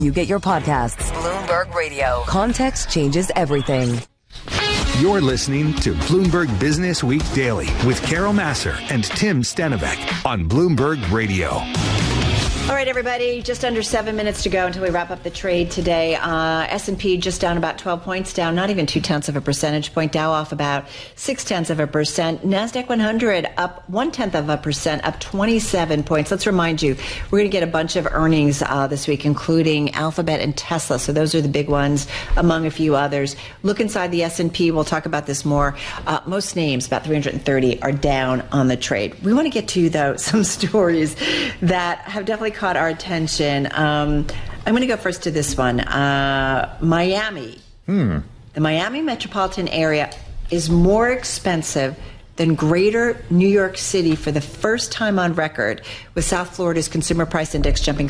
You get your podcasts. Bloomberg Radio. Context changes everything. You're listening to Bloomberg Business Week Daily with Carol Massar and Tim Stenovec on Bloomberg Radio. All right, everybody, just under 7 minutes to go until we wrap up the trade today. S&P just down about 12 points, down not even 0.2 of a percentage point. Dow off about 0.6%. NASDAQ 100 up 0.1%, up 27 points. Let's remind you, we're going to get a bunch of earnings this week, including Alphabet and Tesla. So those are the big ones, among a few others. Look inside the S&P. We'll talk about this more. Most names, about 330, are down on the trade. We want to get to, though, some stories that have definitely caught our attention. I'm going to go first to this one. Miami. The Miami metropolitan area is more expensive than greater New York City for the first time on record, with South Florida's consumer price index jumping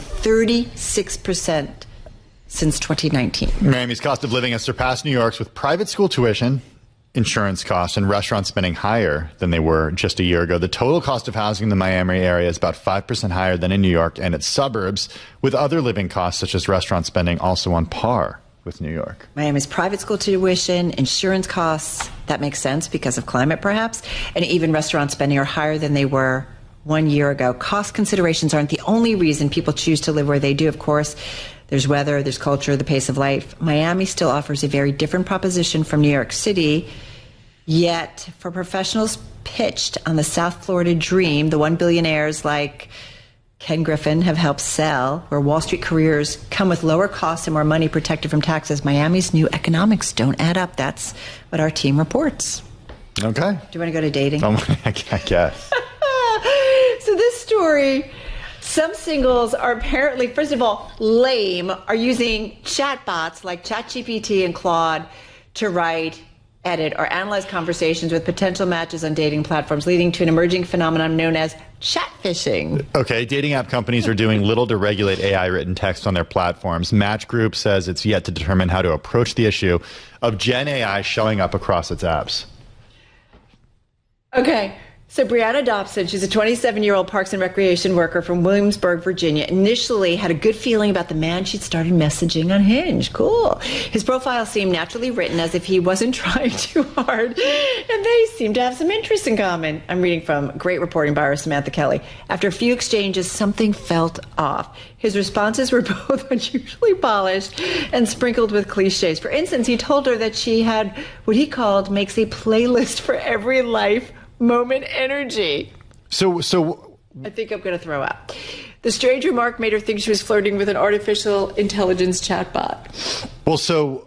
36% since 2019. Miami's cost of living has surpassed New York's, with private school tuition, insurance costs, and restaurant spending higher than they were just a year ago. The total cost of housing in the Miami area is about 5% higher than in New York and its suburbs, with other living costs such as restaurant spending also on par with New York. Miami's private school tuition, insurance costs, that makes sense because of climate perhaps, and even restaurant spending are higher than they were 1 year ago. Cost considerations aren't the only reason people choose to live where they do, of course. There's weather, there's culture, the pace of life. Miami still offers a very different proposition from New York City. Yet, for professionals pitched on the South Florida dream, the one billionaires like Ken Griffin have helped sell, where Wall Street careers come with lower costs and more money protected from taxes, Miami's new economics don't add up. That's what our team reports. Okay. Do you want to go to dating? I guess. So this story... Some singles are apparently, first of all, lame, are using chatbots like ChatGPT and Claude to write, edit, or analyze conversations with potential matches on dating platforms, leading to an emerging phenomenon known as chatfishing. Okay, dating app companies are doing little to regulate AI-written text on their platforms. Match Group says it's yet to determine how to approach the issue of Gen AI showing up across its apps. Okay. So Brianna Dobson, she's a 27-year-old Parks and Recreation worker from Williamsburg, Virginia, initially had a good feeling about the man she'd started messaging on Hinge. Cool. His profile seemed naturally written as if he wasn't trying too hard, and they seemed to have some interests in common. I'm reading from great reporting by our Samantha Kelly. After a few exchanges, something felt off. His responses were both unusually polished and sprinkled with cliches. For instance, he told her that she had what he called makes a playlist for every life moment energy. So I think I'm going to throw up. The strange remark made her think she was flirting with an artificial intelligence chatbot. Well, so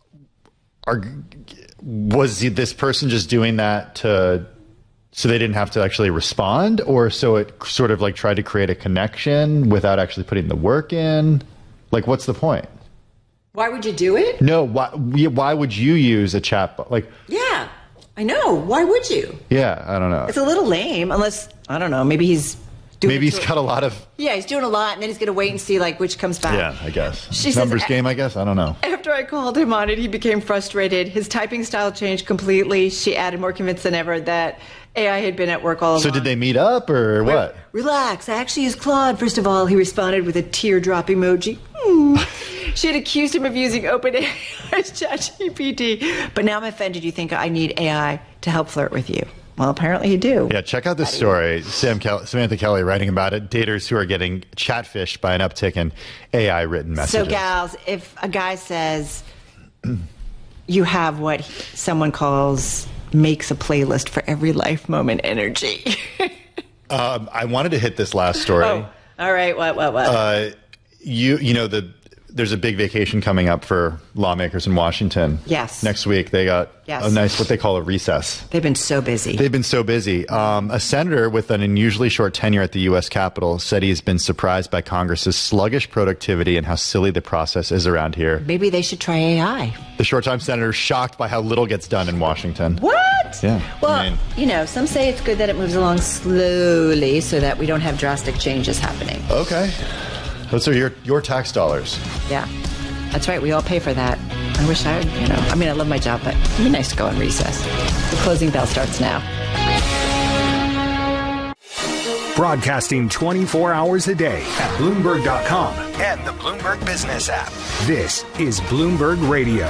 was this person just doing that so they didn't have to actually respond, or so it sort of like tried to create a connection without actually putting the work in? Like, what's the point? Why would you do it? No, why would you use a chatbot? Like, yeah. I know. Why would you? Yeah, I don't know. It's a little lame, unless, I don't know, maybe he's doing... Maybe he's got a lot of... Yeah, he's doing a lot, and then he's going to wait and see, like, which comes back. Yeah, I guess. She Numbers says, game, I guess? I don't know. After I called him on it, he became frustrated. His typing style changed completely. She added, more convinced than ever, that AI had been at work all along. So did they meet up, or what? Relax. I actually use Claude, first of all. He responded with a teardrop emoji. She had accused him of using OpenAI's ChatGPT. But now I'm offended you think I need AI to help flirt with you. Well, apparently you do. Yeah, check out this story. Samantha Kelly writing about it. Daters who are getting chatfished by an uptick in AI-written messages. So, gals, if a guy says you have what someone calls makes a playlist for every life moment energy. I wanted to hit this last story. Oh, all right. What? There's a big vacation coming up for lawmakers in Washington. Yes. Next week, they got a nice, what they call a recess. They've been so busy. A senator with an unusually short tenure at the U.S. Capitol said he's been surprised by Congress's sluggish productivity and how silly the process is around here. Maybe they should try AI. The short-time senator is shocked by how little gets done in Washington. What? Yeah. Well, some say it's good that it moves along slowly so that we don't have drastic changes happening. Okay. Those are your tax dollars. Yeah, that's right. We all pay for that. I wish I love my job, but it'd be nice to go on recess. The closing bell starts now. Broadcasting 24 hours a day at Bloomberg.com and the Bloomberg Business app. This is Bloomberg Radio.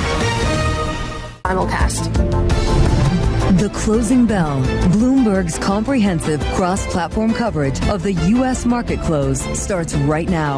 Simulcast. The Closing Bell, Bloomberg's comprehensive cross-platform coverage of the U.S. market close starts right now.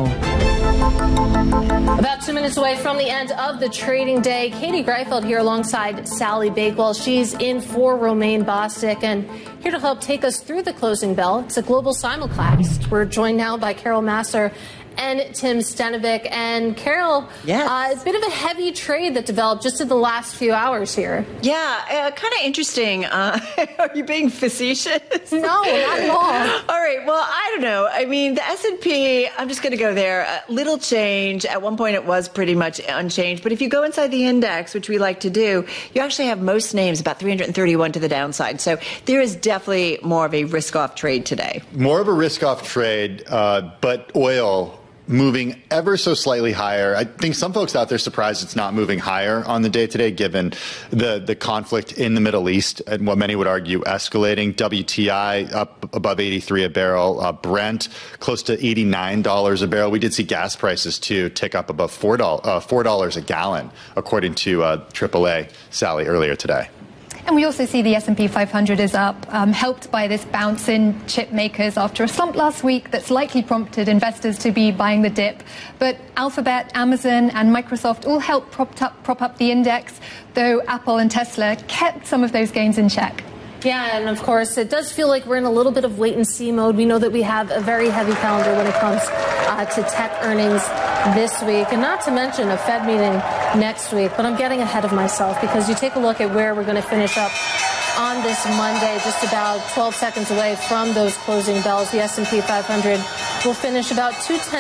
About 2 minutes away from the end of the trading day, Katie Greifeld here alongside Sally Bakewell. She's in for Romaine Bostic and here to help take us through the Closing Bell. It's a global simulcast. We're joined now by Carol Massar and Tim Stenovic. And Carol, yes. A bit of a heavy trade that developed just in the last few hours here. Yeah, kind of interesting. Are you being facetious? No, not at all. All right, well, I don't know. I mean, the S&P, I'm just going to go there. Little change. At one point, it was pretty much unchanged. But if you go inside the index, which we like to do, you actually have most names about 331 to the downside. So there is definitely more of a risk-off trade today. More of a risk-off trade, but oil moving ever so slightly higher. I think some folks out there surprised it's not moving higher on the day today, given the conflict in the Middle East and what many would argue escalating. WTI up above 83 a barrel. Brent close to $89 a barrel. We did see gas prices too tick up above $4 a gallon, according to AAA, Sally, earlier today. And we also see the S&P 500 is up, helped by this bounce in chip makers after a slump last week that's likely prompted investors to be buying the dip. But Alphabet, Amazon and Microsoft all helped prop up the index, though Apple and Tesla kept some of those gains in check. Yeah, and of course, it does feel like we're in a little bit of wait-and-see mode. We know that we have a very heavy calendar when it comes to tech earnings this week, and not to mention a Fed meeting next week. But I'm getting ahead of myself because you take a look at where we're going to finish up on this Monday, just about 12 seconds away from those closing bells. The S&P 500 will finish about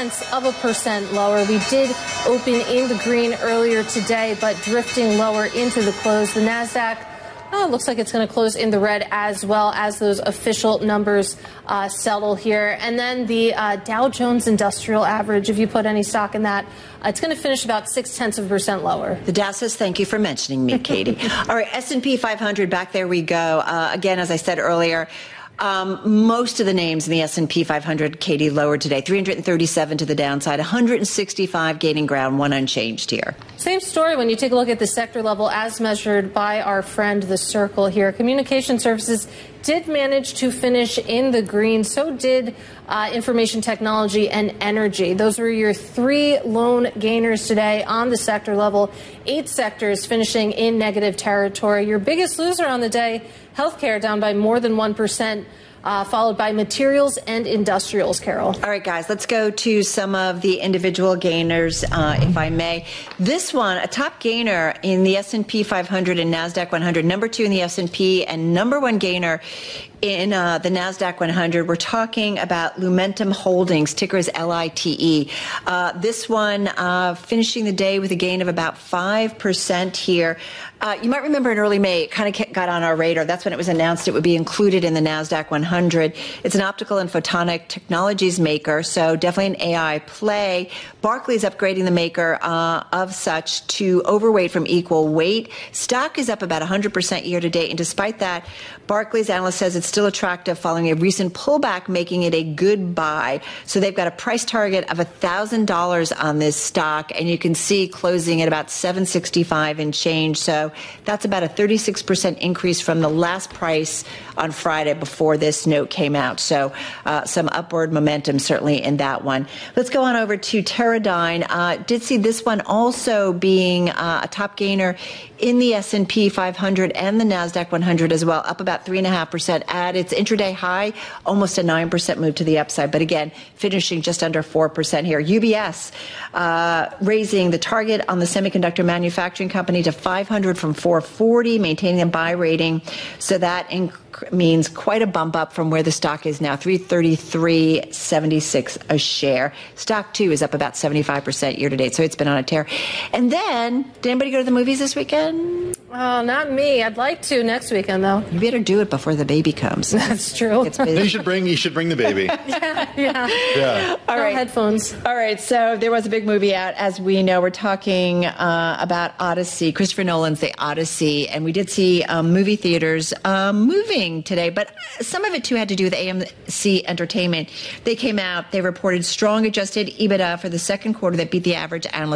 0.2% lower. We did open in the green earlier today, but drifting lower into the close. The NASDAQ, it looks like it's going to close in the red as well as those official numbers settle here. And then the Dow Jones Industrial Average, if you put any stock in that, it's going to finish about 0.6% lower. The Dow says thank you for mentioning me, Katie. All right, S&P 500, back there we go. Again, as I said earlier, most of the names in the S&P 500, Katie, lowered today. 337 to the downside, 165 gaining ground, one unchanged here. Same story when you take a look at the sector level as measured by our friend, the Circle here. Communication services did manage to finish in the green. So did information technology and energy. Those were your three lone gainers today on the sector level. 8 sectors finishing in negative territory. Your biggest loser on the day, healthcare, down by more than 1%. Followed by materials and industrials, Carol. All right, guys, let's go to some of the individual gainers, if I may. This one, a top gainer in the S&P 500 and NASDAQ 100, number 2 in the S&P, and number 1 gainer in the NASDAQ 100. We're talking about Lumentum Holdings, ticker is LITE. This one finishing the day with a gain of about 5% here. You might remember in early May, it kind of got on our radar. That's when it was announced it would be included in the NASDAQ 100. It's an optical and photonic technologies maker, so definitely an AI play. Barclays upgrading the maker of such to overweight from equal weight. Stock is up about 100% year to date, and despite that, Barclays analyst says it's still attractive following a recent pullback, making it a good buy. So they've got a price target of $1,000 on this stock, and you can see closing at about $765 and change. So that's about a 36% increase from the last price on Friday before this note came out. So some upward momentum certainly in that one. Let's go on over to Teradyne. Did see this one also being a top gainer in the S&P 500 and the NASDAQ 100 as well, up about 3.5% at its intraday high, almost a 9% move to the upside. But again, finishing just under 4% here. UBS raising the target on the semiconductor manufacturing company to 500 from 440, maintaining a buy rating. So that means quite a bump up from where the stock is now, $333.76 a share. Stock, too, is up about 75% year to date, so it's been on a tear. And then, did anybody go to the movies this weekend? Oh, not me. I'd like to next weekend, though. You better do it before the baby comes. That's true. It's busy. You should bring the baby. Yeah. All right. Headphones. All right. So there was a big movie out. As we know, we're talking about Odyssey, Christopher Nolan's The Odyssey. And we did see movie theaters moving today. But some of it, too, had to do with AMC Entertainment. They came out. They reported strong adjusted EBITDA for the second quarter that beat the average analyst